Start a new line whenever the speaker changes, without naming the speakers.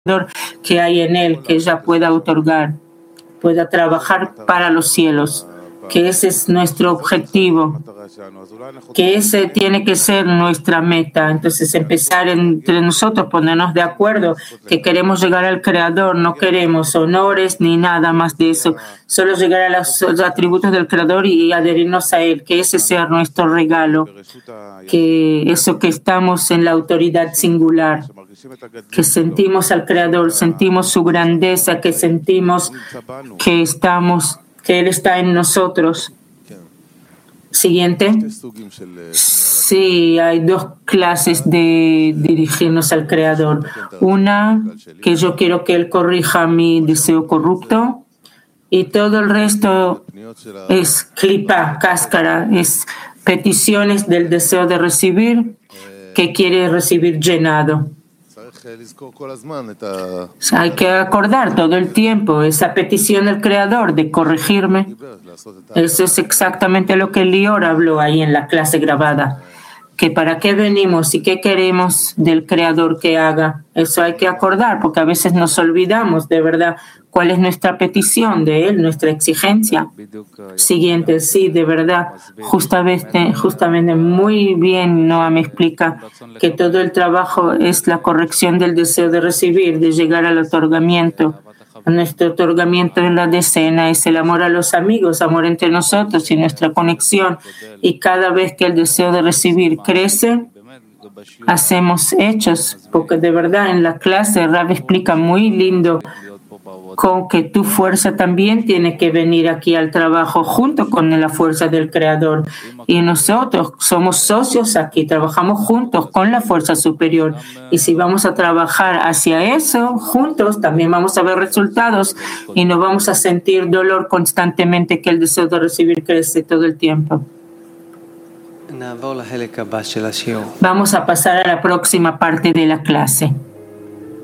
que hay en él, que ella pueda otorgar, pueda trabajar para los cielos, que ese es nuestro objetivo, que ese tiene que ser nuestra meta. Entonces empezar entre nosotros, ponernos de acuerdo que queremos llegar al Creador, no queremos honores ni nada más de eso, solo llegar a los atributos del Creador y adherirnos a Él, que ese sea nuestro regalo, que eso que estamos en la autoridad singular, que sentimos al Creador, sentimos su grandeza, que sentimos que Él está en nosotros. Siguiente. Sí, hay dos clases de dirigirnos al Creador. Una, que yo quiero que Él corrija mi deseo corrupto, y todo el resto es klipa, cáscara, es peticiones del deseo de recibir, que quiere recibir llenado. Hay que acordar todo el tiempo esa petición del Creador de corregirme. Eso es exactamente lo que Lior habló ahí en la clase grabada. Que para qué venimos y qué queremos del Creador que haga. Eso hay que acordar, porque a veces nos olvidamos de verdad cuál es nuestra petición de Él, nuestra exigencia. Siguiente, sí, de verdad, justamente muy bien Noam me explica que todo el trabajo es la corrección del deseo de recibir, de llegar al otorgamiento. Nuestro otorgamiento en la decena es el amor a los amigos, amor entre nosotros y nuestra conexión. Y cada vez que el deseo de recibir crece, hacemos hechos, porque de verdad en la clase Rav explica muy lindo con que tu fuerza también tiene que venir aquí al trabajo junto con la fuerza del Creador. Y nosotros somos socios aquí, trabajamos juntos con la fuerza superior. Y si vamos a trabajar hacia eso juntos, también vamos a ver resultados y no vamos a sentir dolor constantemente, que el deseo de recibir crece todo el tiempo. Vamos a pasar a la próxima parte de la clase.